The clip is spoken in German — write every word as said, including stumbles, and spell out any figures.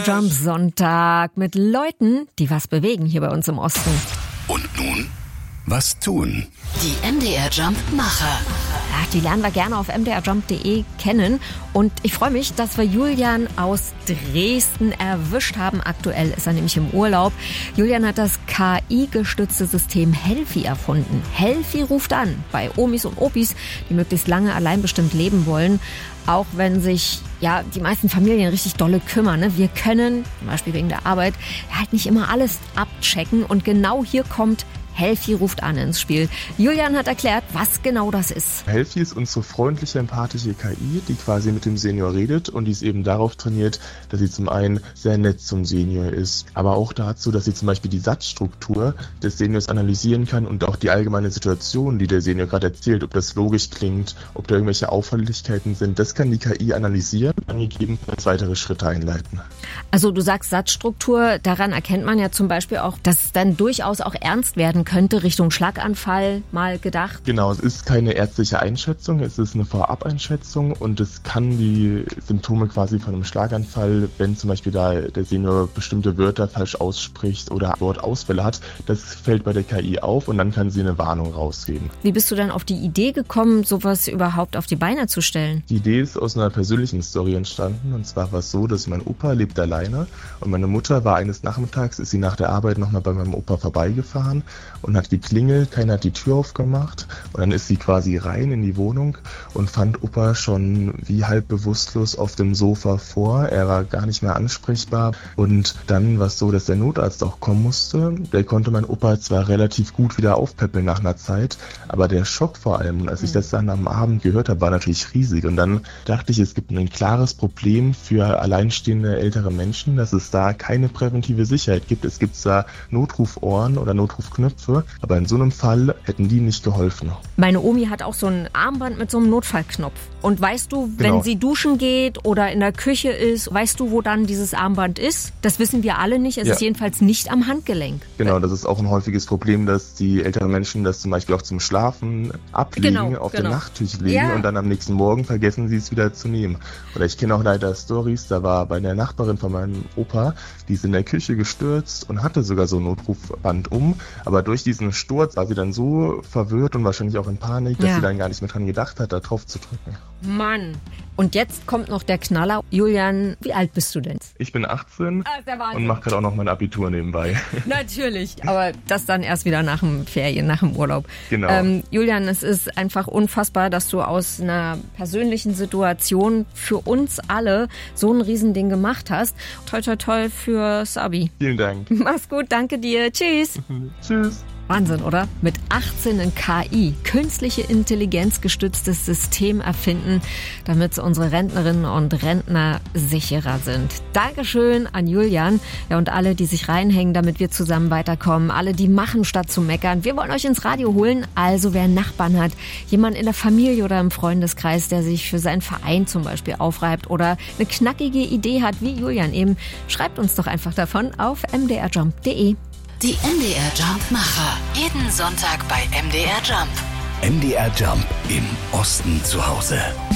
Jump Sonntag mit Leuten, die was bewegen hier bei uns im Osten. Und nun, was tun? Die M D R Jump Macher. Ja, die lernen wir gerne auf m d r jump punkt d e kennen. Und ich freue mich, dass wir Julian aus Dresden erwischt haben. Aktuell ist er nämlich im Urlaub. Julian hat das K I-gestützte System Helfi erfunden. Helfi ruft an bei Omis und Opis, die möglichst lange alleinbestimmt leben wollen. Auch wenn sich ja die meisten Familien richtig dolle kümmern. Ne? Wir können, zum Beispiel wegen der Arbeit, ja, halt nicht immer alles abchecken. Und genau hier kommt Helfi ruft an ins Spiel. Julian hat erklärt, was genau das ist. Helfi ist unsere freundliche, empathische K I, die quasi mit dem Senior redet und die ist eben darauf trainiert, dass sie zum einen sehr nett zum Senior ist, aber auch dazu, dass sie zum Beispiel die Satzstruktur des Seniors analysieren kann und auch die allgemeine Situation, die der Senior gerade erzählt, ob das logisch klingt, ob da irgendwelche Auffälligkeiten sind, das kann die K I analysieren und gegebenenfalls weitere Schritte einleiten. Also du sagst Satzstruktur, daran erkennt man ja zum Beispiel auch, dass es dann durchaus auch ernst werden könnte, Richtung Schlaganfall mal gedacht. Genau, es ist keine ärztliche Einschätzung, es ist eine Vorab-Einschätzung und es kann die Symptome quasi von einem Schlaganfall, wenn zum Beispiel da der Senior bestimmte Wörter falsch ausspricht oder Wortausfälle hat, das fällt bei der K I auf und dann kann sie eine Warnung rausgeben. Wie bist du dann auf die Idee gekommen, sowas überhaupt auf die Beine zu stellen? Die Idee ist aus einer persönlichen Story entstanden und zwar war es so, dass mein Opa lebt alleine und meine Mutter war eines Nachmittags, ist sie nach der Arbeit nochmal bei meinem Opa vorbeigefahren und hat geklingelt, keiner hat die Tür aufgemacht und dann ist sie quasi rein in die Wohnung und fand Opa schon wie halb bewusstlos auf dem Sofa vor. Er war gar nicht mehr ansprechbar und dann war es so, dass der Notarzt auch kommen musste. Der konnte mein Opa zwar relativ gut wieder aufpäppeln nach einer Zeit, aber der Schock vor allem, und als ich das dann am Abend gehört habe, war natürlich riesig und dann dachte ich, es gibt ein klares Problem für alleinstehende ältere Menschen, dass es da keine präventive Sicherheit gibt. Es gibt zwar Notrufohren oder Notrufknöpfe, aber in so einem Fall hätten die nicht geholfen. Meine Omi hat auch so ein Armband mit so einem Notfallknopf. Und weißt du, wenn Genau. sie duschen geht oder in der Küche ist, weißt du, wo dann dieses Armband ist? Das wissen wir alle nicht. Es Ja. ist jedenfalls nicht am Handgelenk. Genau, das ist auch ein häufiges Problem, dass die älteren Menschen das zum Beispiel auch zum Schlafen ablegen, Genau, auf genau. den Nachttisch legen Ja. und dann am nächsten Morgen vergessen sie es wieder zu nehmen. Oder ich kenne auch leider Stories, da war bei einer Nachbarin von meinem Opa, die ist in der Küche gestürzt und hatte sogar so ein Notrufband um, aber durch diesen Sturz war sie dann so verwirrt und wahrscheinlich auch in Panik, dass Ja. sie dann gar nicht mehr dran gedacht hat, da drauf zu drücken. Mann. Und jetzt kommt noch der Knaller. Julian, wie alt bist du denn? Ich bin achtzehn Ah, ist der Wahnsinn. und mache gerade auch noch mein Abitur nebenbei. Natürlich, aber das dann erst wieder nach dem Ferien, nach dem Urlaub. Genau. Ähm, Julian, es ist einfach unfassbar, dass du aus einer persönlichen Situation für uns alle so ein Riesending gemacht hast. Toi, toi, toi für Sabi. Vielen Dank. Mach's gut, danke dir. Tschüss. Tschüss. Wahnsinn, oder? Mit achtzehn in K I, künstliche Intelligenz gestütztes System erfinden, damit unsere Rentnerinnen und Rentner sicherer sind. Dankeschön an Julian, ja, und alle, die sich reinhängen, damit wir zusammen weiterkommen. Alle, die machen statt zu meckern. Wir wollen euch ins Radio holen. Also wer Nachbarn hat, jemand in der Familie oder im Freundeskreis, der sich für seinen Verein zum Beispiel aufreibt oder eine knackige Idee hat, wie Julian eben, schreibt uns doch einfach davon auf m d r jump punkt d e. Die M D R Jump Macher. Jeden Sonntag bei M D R Jump. M D R Jump im Osten zu Hause.